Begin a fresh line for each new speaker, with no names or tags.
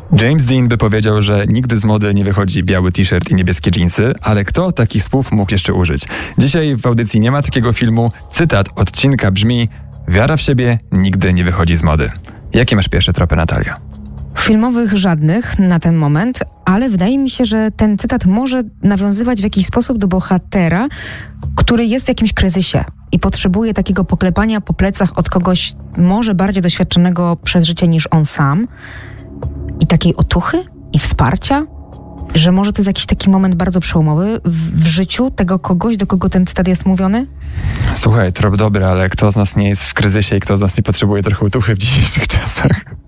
James Dean by powiedział, że nigdy z mody nie wychodzi biały t-shirt i niebieskie dżinsy, ale kto takich słów mógł jeszcze użyć? Dzisiaj w audycji Nie ma takiego filmu. Cytat odcinka brzmi: wiara w siebie nigdy nie wychodzi z mody. Jakie masz pierwsze tropy, Natalia?
Filmowych żadnych na ten moment, ale wydaje mi się, że ten cytat może nawiązywać w jakiś sposób do bohatera, który jest w jakimś kryzysie i potrzebuje takiego poklepania po plecach od kogoś może bardziej doświadczonego przez życie niż on sam i takiej otuchy i wsparcia, że może to jest jakiś taki moment bardzo przełomowy w życiu tego kogoś, do kogo ten cytat jest mówiony?
Słuchaj, trop dobry, ale kto z nas nie jest w kryzysie i kto z nas nie potrzebuje trochę otuchy w dzisiejszych czasach?